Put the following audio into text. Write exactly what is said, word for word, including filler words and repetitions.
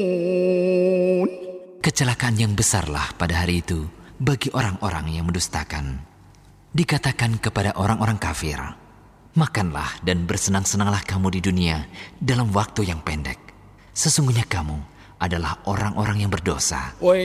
Kecelakaan yang besarlah pada hari itu bagi orang-orang yang mendustakan. Dikatakan kepada orang-orang kafir, makanlah dan bersenang-senanglah kamu di dunia dalam waktu yang pendek. Sesungguhnya kamu adalah orang-orang yang berdosa.